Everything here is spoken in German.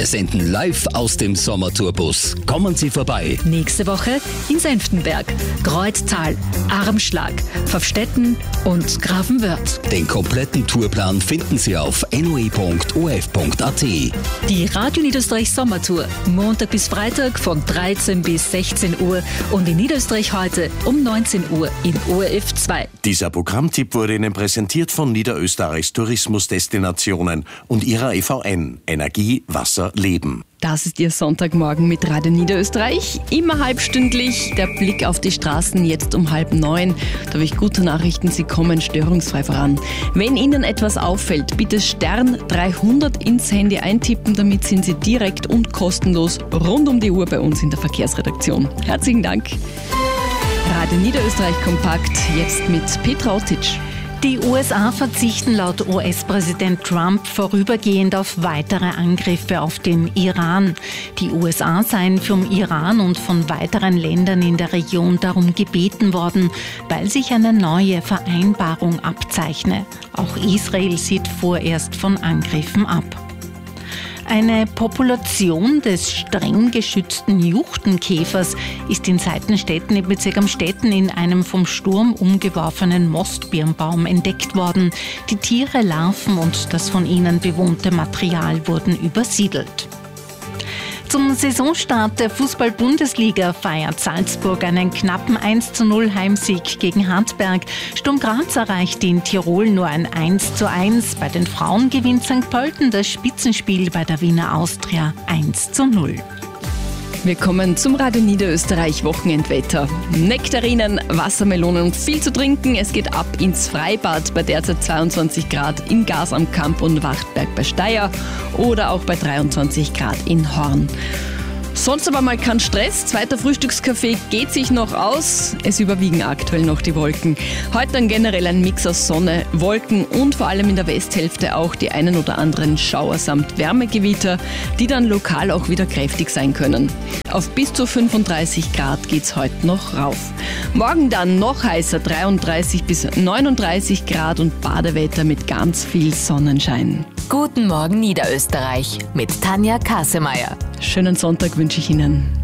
Wir senden live aus dem Sommertourbus. Kommen Sie vorbei. Nächste Woche in Senftenberg, Kreuztal, Armschlag, Pfaffstätten und Grafenwörth. Den kompletten Tourplan finden Sie auf noe.of.at. Die Radio Niederösterreich Sommertour, Montag bis Freitag von 13 bis 16 Uhr und in Niederösterreich heute um 19 Uhr in ORF 2. Dieser Programmtipp wurde Ihnen präsentiert von Niederösterreichs Tourismusdestinationen und ihrer EVN. Energie, Wasser, Leben. Das ist Ihr Sonntagmorgen mit Radio Niederösterreich. Immer halbstündlich. Der Blick auf die Straßen jetzt um 8:30. Da habe ich gute Nachrichten. Sie kommen störungsfrei voran. Wenn Ihnen etwas auffällt, bitte Stern 300 ins Handy eintippen. Damit sind Sie direkt und kostenlos rund um die Uhr bei uns in der Verkehrsredaktion. Herzlichen Dank. Radio Niederösterreich kompakt. Jetzt mit Petra Otic. Die USA verzichten laut US-Präsident Trump vorübergehend auf weitere Angriffe auf den Iran. Die USA seien vom Iran und von weiteren Ländern in der Region darum gebeten worden, weil sich eine neue Vereinbarung abzeichne. Auch Israel sieht vorerst von Angriffen ab. Eine Population des streng geschützten Juchtenkäfers ist in Seitenstetten im Bezirk Amstetten in einem vom Sturm umgeworfenen Mostbirnbaum entdeckt worden. Die Tiere, Larven und das von ihnen bewohnte Material wurden übersiedelt. Zum Saisonstart der Fußball-Bundesliga feiert Salzburg einen knappen 1:0 Heimsieg gegen Hartberg. Sturm Graz erreichte in Tirol nur ein 1:1. Bei den Frauen gewinnt St. Pölten das Spitzenspiel bei der Wiener Austria 1:0. Wir kommen zum Radio Niederösterreich Wochenendwetter. Nektarinen, Wassermelonen und viel zu trinken. Es geht ab ins Freibad bei derzeit 22 Grad in Gas am Kamp und Wachtberg bei Steyr oder auch bei 23 Grad in Horn. Sonst aber mal kein Stress. Zweiter Frühstückskaffee geht sich noch aus. Es überwiegen aktuell noch die Wolken. Heute dann generell ein Mix aus Sonne, Wolken und vor allem in der Westhälfte auch die einen oder anderen Schauer samt Wärmegewitter, die dann lokal auch wieder kräftig sein können. Auf bis zu 35 Grad geht's heute noch rauf. Morgen dann noch heißer, 33 bis 39 Grad und Badewetter mit ganz viel Sonnenschein. Guten Morgen Niederösterreich mit Tanja Kasemeyer. Schönen Sonntag wünsche ich Ihnen.